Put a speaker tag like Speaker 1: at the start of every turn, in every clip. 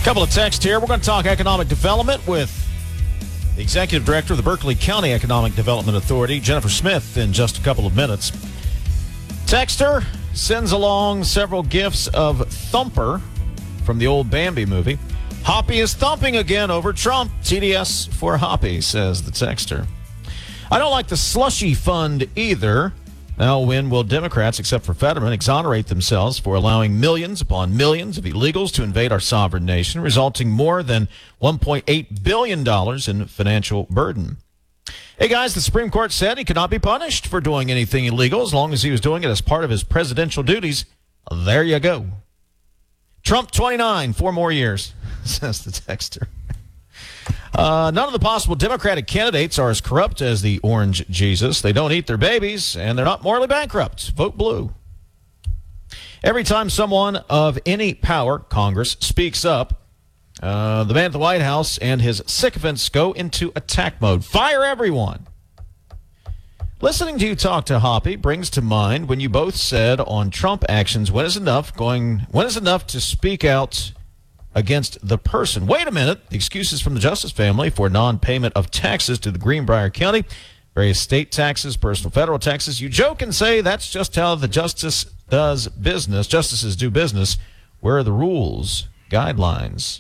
Speaker 1: Couple of texts here. We're going to talk economic development with the Executive Director of the Berkeley County Economic Development Authority, Jennifer Smith, in just a couple of minutes. Texter sends along several gifts of Thumper from the old Bambi movie. Hoppy is thumping again over Trump. TDS for Hoppy, says the texter. I don't like the slushy fund either. Now, when will Democrats, except for Fetterman, exonerate themselves for allowing millions upon millions of illegals to invade our sovereign nation, resulting more than $1.8 billion in financial burden? Hey, guys, the Supreme Court said he could not be punished for doing anything illegal as long as he was doing it as part of his presidential duties. There you go. Trump 29, 4 more years, says the texter. None of the possible Democratic candidates are as corrupt as the Orange Jesus. They don't eat their babies, and they're not morally bankrupt. Vote blue. Every time someone of any power, Congress, speaks up, the man at the White House and his sycophants go into attack mode. Fire everyone. Listening to you talk to Hoppy brings to mind when you both said on Trump actions, when is enough to speak out against the person. Wait a minute. The excuses from the Justice family for non-payment of taxes to the Greenbrier County, various state taxes, personal federal taxes. You joke and say that's just how the justices do business. Where are the rules, guidelines?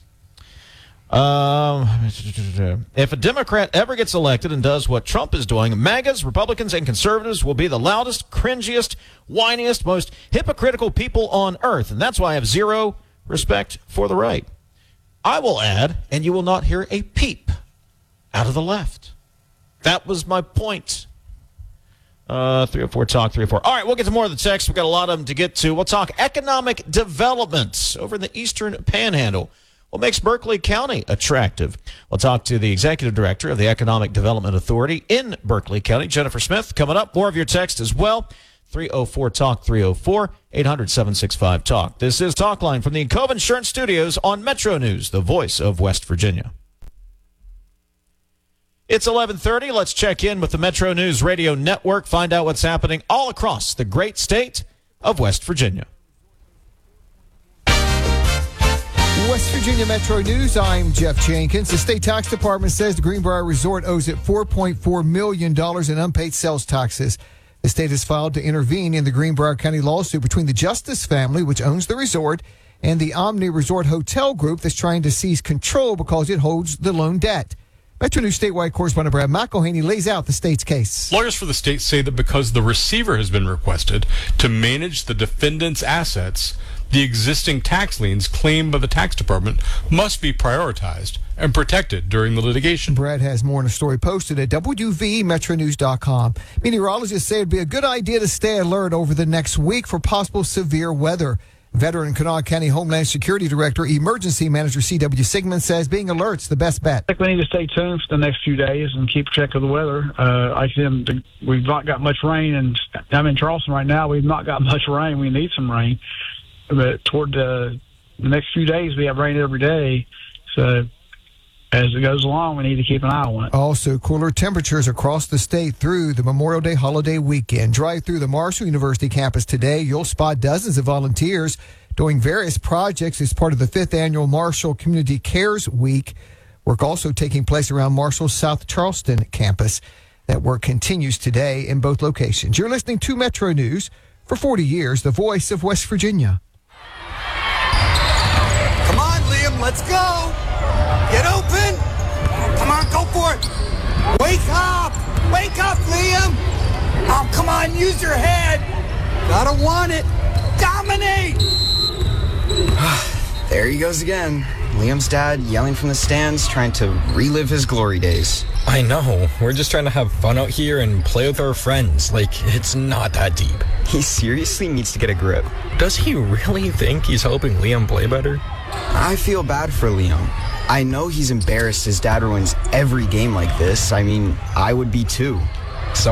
Speaker 1: If a Democrat ever gets elected and does what Trump is doing, MAGAs, Republicans, and conservatives will be the loudest, cringiest, whiniest, most hypocritical people on earth. And that's why I have zero respect for the right. I will add, and you will not hear a peep out of the left. That was my point. 304 Talk 304. All right, we'll get to more of the text. We've got a lot of them to get to. We'll talk economic development over in the Eastern Panhandle. What makes Berkeley County attractive? We'll talk to the Executive Director of the Economic Development Authority in Berkeley County, Jennifer Smith. Coming up, more of your text as well. 304 Talk 304 800 765 Talk. This is Talkline from the Cove Insurance Studios on Metro News, the voice of West Virginia. It's 11:30. Let's check in with the Metro News Radio Network, find out what's happening all across the great state of West Virginia.
Speaker 2: West Virginia Metro News, I'm Jeff Jenkins. The state tax department says the Greenbrier Resort owes it $4.4 million in unpaid sales taxes. The state has filed to intervene in the Greenbrier County lawsuit between the Justice family, which owns the resort, and the Omni Resort Hotel Group that's trying to seize control because it holds the loan debt. Metro News statewide correspondent Brad McElhaney lays out the state's case.
Speaker 3: Lawyers for the state say that because the receiver has been requested to manage the defendant's assets, the existing tax liens claimed by the tax department must be prioritized and protected during the litigation.
Speaker 2: Brad has more in a story posted at WVMetroNews.com. Meteorologists say it'd be a good idea to stay alert over the next week for possible severe weather. Veteran Kanawha County Homeland Security Director, Emergency Manager C.W. Sigmund says being alert's the best bet.
Speaker 4: I think we need to stay tuned for the next few days and keep track of the weather. We've not got much rain, and I'm in Charleston right now. We've not got much rain. We need some rain. But toward the next few days, we have rain every day. So as it goes along, we need to keep an eye on it.
Speaker 2: Also, cooler temperatures across the state through the Memorial Day holiday weekend. Drive through the Marshall University campus today. You'll spot dozens of volunteers doing various projects as part of the 5th annual Marshall Community Cares Week. Work also taking place around Marshall's South Charleston campus. That work continues today in both locations. You're listening to Metro News. For 40 years, the voice of West Virginia.
Speaker 5: Come on, Liam, let's go. Get open. Come on, go for it. Wake up. Wake up, Liam. Oh, come on, use your head. Gotta want it. Dominate.
Speaker 6: There he goes again. Liam's dad yelling from the stands, trying to relive his glory days.
Speaker 7: I know. We're just trying to have fun out here and play with our friends. Like, it's not that deep.
Speaker 6: He seriously needs to get a grip.
Speaker 7: Does he really think he's helping Liam play better?
Speaker 6: I feel bad for Liam. I know he's embarrassed his dad ruins every game like this. I mean, I would be too.